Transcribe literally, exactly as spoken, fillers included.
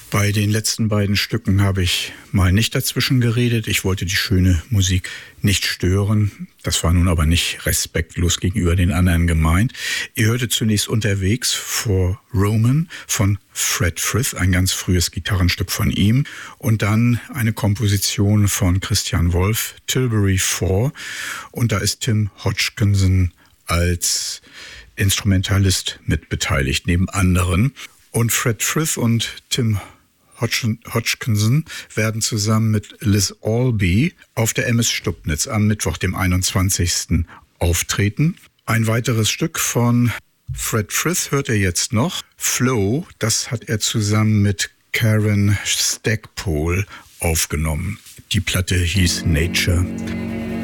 Bei den letzten beiden Stücken habe ich mal nicht dazwischen geredet. Ich wollte die schöne Musik nicht stören. Das war nun aber nicht respektlos gegenüber den anderen gemeint. Ihr hörte zunächst Unterwegs for Roman von Fred Frith, ein ganz frühes Gitarrenstück von ihm. Und dann eine Komposition von Christian Wolff, Tilbury Four. Und da ist Tim Hodgkinson als Instrumentalist mitbeteiligt, neben anderen. Und Fred Frith und Tim Hodgkinson werden zusammen mit Liz Albee auf der M S Stubnitz am Mittwoch, dem einundzwanzigsten auftreten. Ein weiteres Stück von Fred Frith hört er jetzt noch. Flow, das hat er zusammen mit Karen Stackpole aufgenommen. Die Platte hieß Nature.